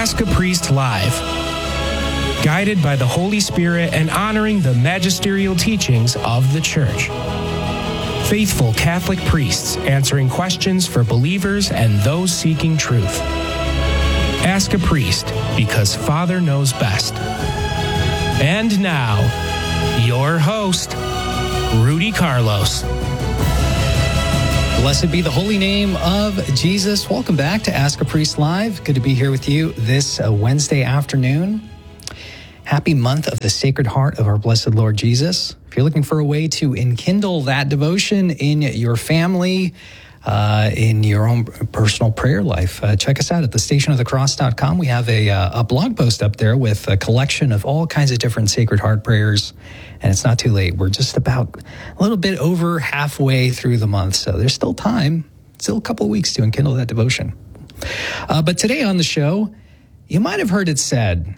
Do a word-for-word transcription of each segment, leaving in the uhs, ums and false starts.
Ask a Priest Live. Guided by the Holy Spirit and honoring the magisterial teachings of the Church. Faithful Catholic priests answering questions for believers and those seeking truth. Ask a Priest, because Father knows best. And now, your host, Rudy Carlos. Blessed be the holy name of Jesus. Welcome back to Ask a Priest Live. Good to be here with you this uh, Wednesday afternoon. Happy month of the Sacred Heart of our blessed Lord Jesus. If you're looking for a way to enkindle that devotion in your family, uh, in your own personal prayer life, uh, check us out at the station of the cross dot com. We have a, uh, a blog post up there with a collection of all kinds of different Sacred Heart prayers. And it's not too late. We're just about a little bit over halfway through the month. So there's still time, still a couple of weeks to enkindle that devotion. Uh, but today on the show, you might have heard it said,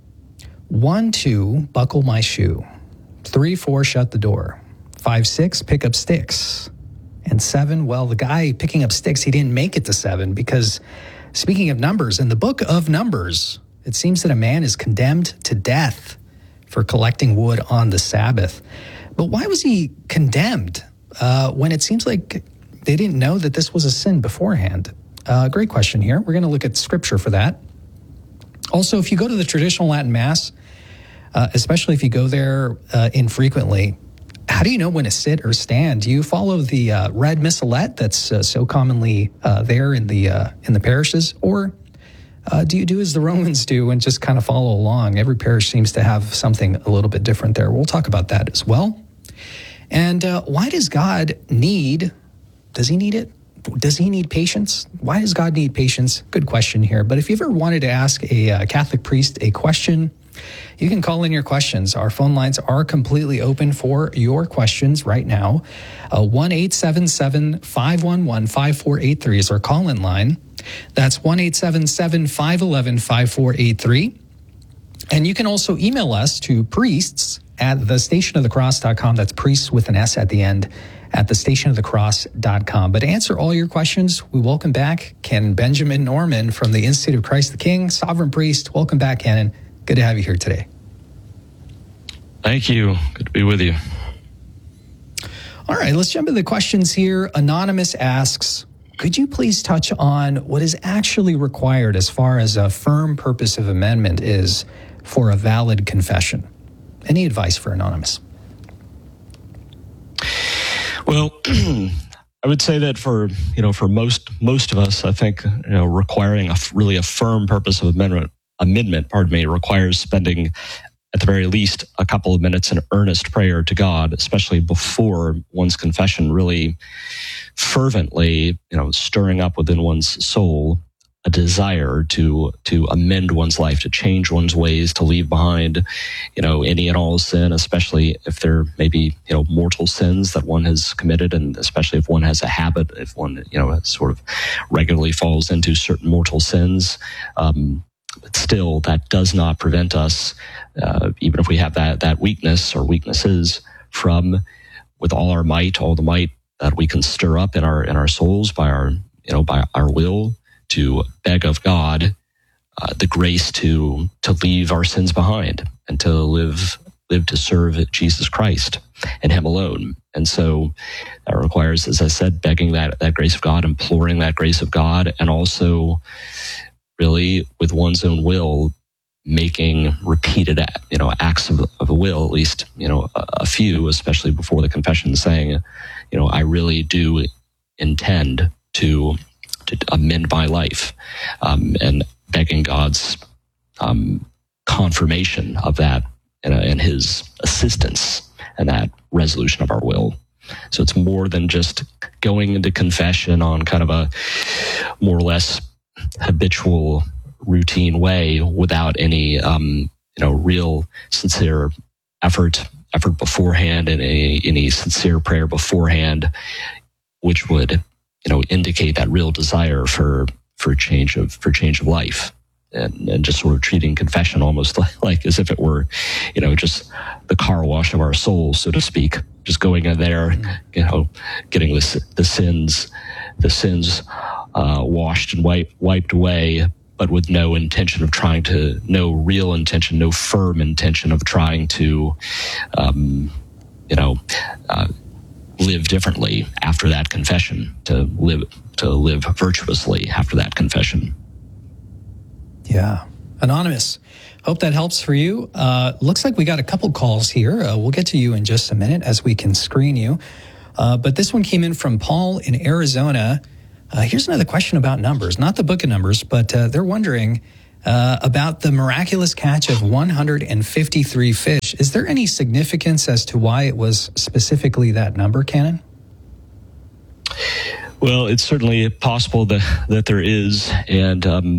one, two, buckle my shoe. Three, four, shut the door. Five, six, pick up sticks. And seven, well, the guy picking up sticks, he didn't make it to seven because, speaking of numbers, in the book of Numbers, it seems that a man is condemned to death for collecting wood on the Sabbath. But why was he condemned uh, when it seems like they didn't know that this was a sin beforehand? Uh, great question here. We're going to look at scripture for that. Also, if you go to the traditional Latin Mass, uh, especially if you go there uh, infrequently, how do you know when to sit or stand? Do you follow the uh, red missalette that's uh, so commonly uh, there in the uh, in the parishes, or uh, do you do as the Romans do and just kind of follow along? Every parish seems to have something a little bit different there. We'll talk about that as well. And uh, why does God need? Does he need it? Does he need patience? Why does God need patience? Good question here. But if you ever wanted to ask a uh, Catholic priest a question, you can call in your questions. Our phone lines are completely open for your questions right now. Uh, one eight seven seven, five one one, five four eight three is our call-in line. That's one eight seven seven, five one one, five four eight three. And you can also email us to priests at the station of the cross dot com. That's priests with an S at the end, at the station of the cross dot com. But to answer all your questions, we welcome back Canon Benjamin Norman from the Institute of Christ the King, Sovereign Priest. Welcome back, Canon. Good to have you here today. Thank you. Good to be with you. All right, let's jump into the questions here. Anonymous asks, could you please touch on what is actually required as far as a firm purpose of amendment is for a valid confession? Any advice for Anonymous? Well, I would say that for, you know, for most most of us, I think, you know, requiring a really a firm purpose of amendment, amendment, pardon me, requires spending at the very least a couple of minutes in earnest prayer to God, especially before one's confession, really fervently, you know, stirring up within one's soul a desire to to amend one's life, to change one's ways, to leave behind, you know, any and all sin, especially if there may be, you know, mortal sins that one has committed, and especially if one has a habit, if one, you know, sort of regularly falls into certain mortal sins. Um, but still, that does not prevent us, uh, even if we have that that weakness or weaknesses, from, with all our might, all the might that we can stir up in our in our souls by our, you know, by our will, to beg of God uh, the grace to to leave our sins behind and to live live to serve Jesus Christ and Him alone. And so that requires, as I said, begging that that grace of God, imploring that grace of God, and also really with one's own will making repeated, you know, acts of, of the will, at least, you know, a, a few, especially before the confession, saying, you know, I really do intend to to amend my life, um, and begging God's um, confirmation of that and, uh, and His assistance and that resolution of our will. So it's more than just going into confession on kind of a more or less habitual, routine way without any, um, you know, real sincere effort, effort beforehand, and any, any sincere prayer beforehand, which would, you know, indicate that real desire for for change of for change of life, and, and just sort of treating confession almost like, like as if it were, you know, just the car wash of our souls, so to speak. Just going in there, you know, getting the the sins, the sins uh, washed and wiped wiped away but with no intention of trying to, no real intention, no firm intention of trying to, um, you know, uh, live differently after that confession, to live to live virtuously after that confession. Yeah. Anonymous, hope that helps for you. Uh, looks like we got a couple calls here. Uh, we'll get to you in just a minute as we can screen you. Uh, but this one came in from Paul in Arizona. Uh, here's another question about numbers, not the book of Numbers, but uh, they're wondering uh, about the miraculous catch of one hundred fifty-three fish. Is there any significance as to why it was specifically that number, Canon? Well, it's certainly possible that, that there is. And, um,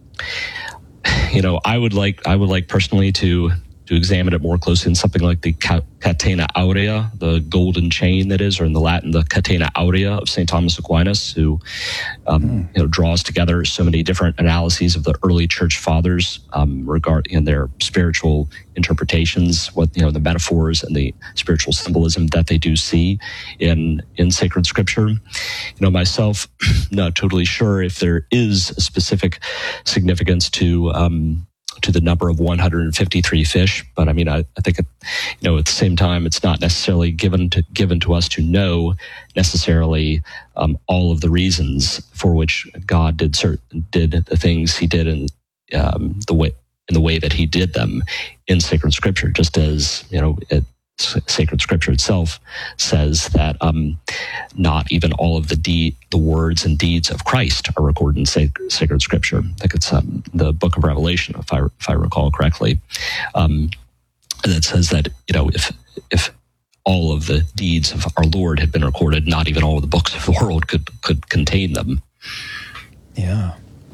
you know, I would like, I would like personally to, to examine it more closely in something like the Catena Aurea, the golden chain that is, or in the Latin, the Catena Aurea of Saint Thomas Aquinas, who um, mm. you know, draws together so many different analyses of the early church fathers um, regarding in their spiritual interpretations, what you know, the metaphors and the spiritual symbolism that they do see in in sacred scripture. You know, myself, not totally sure if there is a specific significance to. Um, to the number of one hundred fifty-three fish. But I mean, I, I think, it, you know, at the same time, it's not necessarily given to, given to us to know necessarily um, all of the reasons for which God did certain, did the things he did in um, the way, in the way that he did them in sacred scripture, just as, you know, it, sacred scripture itself says that um, not even all of the de- the words and deeds of Christ are recorded in sacred, sacred scripture. I think it's um, the book of Revelation, if I if I recall correctly, um, that says that you know if if all of the deeds of our Lord had been recorded, not even all of the books of the world could could contain them. Yeah.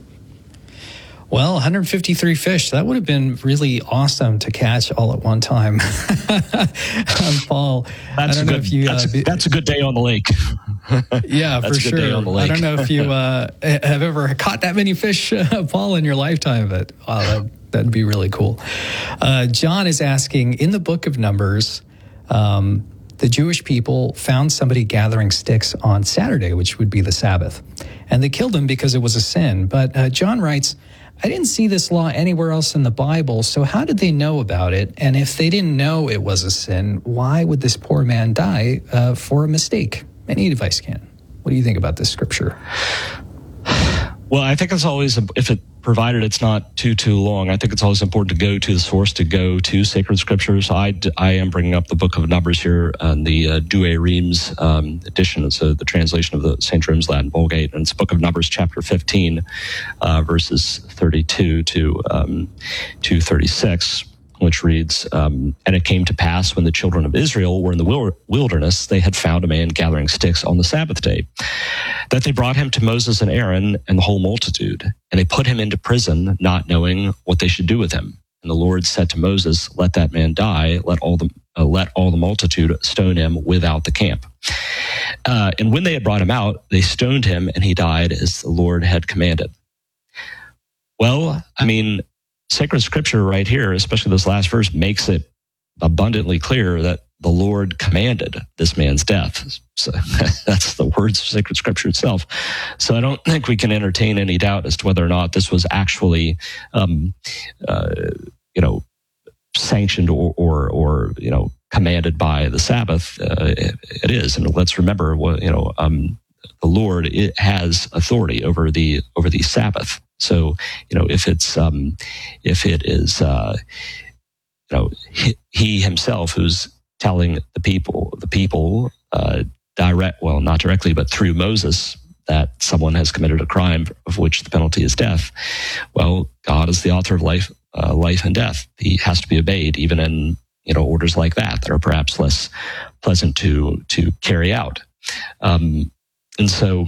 Well, one hundred fifty-three fish, that would have been really awesome to catch all at one time. um, Paul, that's I don't a know good, if you... That's, uh, a, that's a good day on the lake. Yeah, that's for a good sure. Day on the lake. I don't know if you uh, have ever caught that many fish, uh, Paul, in your lifetime, but wow, that, that'd be really cool. Uh, John is asking, in the book of Numbers, um, the Jewish people found somebody gathering sticks on Saturday, which would be the Sabbath, and they killed him because it was a sin. But uh, John writes, I didn't see this law anywhere else in the Bible, so how did they know about it? And if they didn't know it was a sin, why would this poor man die uh, for a mistake? Any advice, Ken? What do you think about this scripture? Well, I think it's always, if it provided it's not too, too long, I think it's always important to go to the source, to go to sacred scriptures. I, I am bringing up the book of Numbers here on the uh, Douay Rheims um, edition. It's uh, the translation of the Saint Jerome's Latin Vulgate. And it's book of Numbers, chapter fifteen, uh, verses thirty-two to, um, to thirty-six. Which reads, um, and it came to pass when the children of Israel were in the wilderness, they had found a man gathering sticks on the Sabbath day, that they brought him to Moses and Aaron and the whole multitude, and they put him into prison, not knowing what they should do with him. And the Lord said to Moses, let that man die, let all the uh, let all the multitude stone him without the camp. Uh, and when they had brought him out, they stoned him, and he died as the Lord had commanded. Well, I mean, sacred scripture right here, especially this last verse, makes it abundantly clear that the Lord commanded this man's death. So that's the words of sacred scripture itself. So I don't think we can entertain any doubt as to whether or not this was actually, um, uh, you know, sanctioned or, or, or, you know, commanded by the Sabbath. Uh, it, it is. And let's remember what, you know, um, the Lord it has authority over the, over the Sabbath. So, you know, if it's, um, if it is, uh, you know, he, he himself who's telling the people, the people, uh, direct, well, not directly, but through Moses, that someone has committed a crime of which the penalty is death. Well, God is the author of life, uh, life and death. He has to be obeyed, even in, you know, orders like that, that are perhaps less pleasant to, to carry out. Um, and so,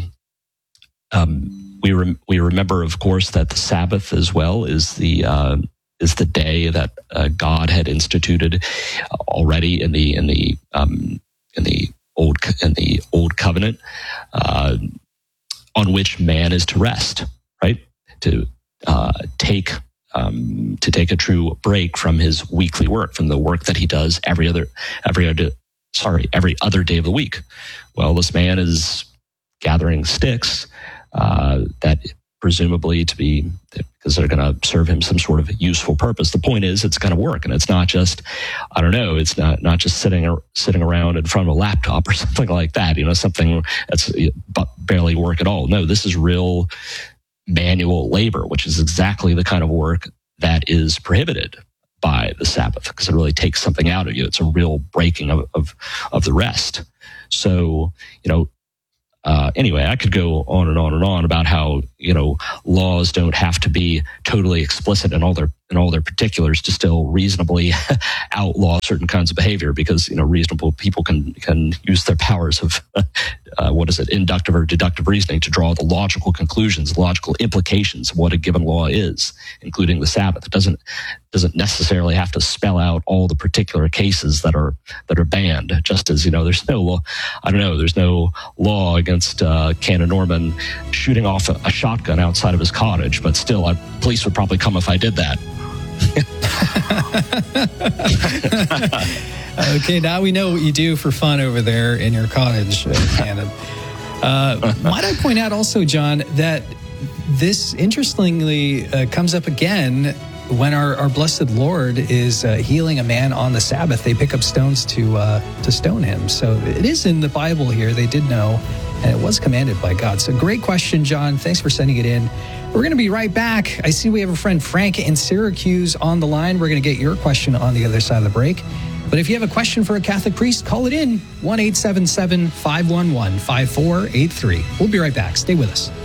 um, We rem- we remember, of course, that the Sabbath as well is the uh, is the day that uh, God had instituted already in the in the um, in the old in the old covenant, uh, on which man is to rest, right? To uh, take um, to take a true break from his weekly work, from the work that he does every other every other sorry every other day of the week. Well, this man is gathering sticks. Uh, that presumably to be, because they're going to serve him some sort of useful purpose. The point is, it's going to work, and it's not just, I don't know, it's not not just sitting or sitting around in front of a laptop or something like that. You know, something that's barely work at all. No, this is real manual labor, which is exactly the kind of work that is prohibited by the Sabbath, because it really takes something out of you. It's a real breaking of of, of the rest. So, you know. Uh, anyway, I could go on and on and on about how, you know, laws don't have to be totally explicit in all their in all their particulars to still reasonably outlaw certain kinds of behavior, because, you know, reasonable people can can use their powers of uh, what is it, inductive or deductive reasoning to draw the logical conclusions, logical implications of what a given law is, including the Sabbath. It doesn't doesn't necessarily have to spell out all the particular cases that are that are banned. Just as, you know, there's no law, I don't know, there's no law against uh, Canon Norman shooting off a, a shotgun outside of his cottage, but still, I, police would probably come if I did that. Okay, now we know what you do for fun over there in your cottage, uh, Canon. Uh, might I point out also, John, that this interestingly uh, comes up again when our, our blessed Lord is uh, healing a man on the Sabbath. They pick up stones to uh, to stone him. So it is in the Bible here. They did know, and it was commanded by God. So great question, John. Thanks for sending it in. We're going to be right back. I see we have a friend, Frank, in Syracuse on the line. We're going to get your question on the other side of the break. But if you have a question for a Catholic priest, call it in, one eight seven seven, five one one, five four eight three. We'll be right back. Stay with us.